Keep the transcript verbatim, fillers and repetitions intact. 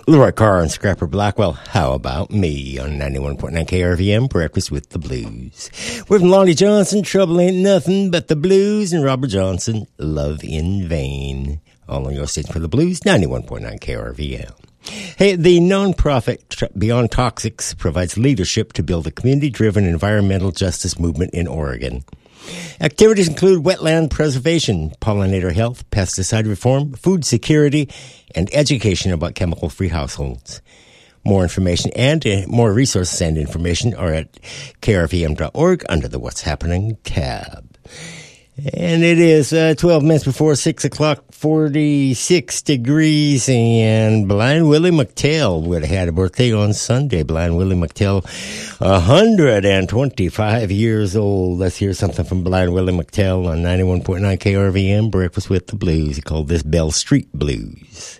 Leroy Carr and Scrapper Blackwell, how about me on ninety-one point nine K R V M, Breakfast with the Blues. We're from Lonnie Johnson, Trouble Ain't Nothing But the Blues, and Robert Johnson, Love in Vain. All on your station for the Blues, ninety-one point nine K R V M. Hey, the nonprofit Beyond Toxics provides leadership to build a community-driven environmental justice movement in Oregon. Activities include wetland preservation, pollinator health, pesticide reform, food security, and education about chemical-free households. More information and uh, more resources and information are at K R V M dot org under the What's Happening tab. And it is uh, twelve minutes before six o'clock, forty-six degrees, and Blind Willie McTell would have had a birthday on Sunday. Blind Willie McTell, one hundred twenty-five years old. Let's hear something from Blind Willie McTell on ninety-one point nine K R V M, Breakfast with the Blues. He called this Bell Street Blues.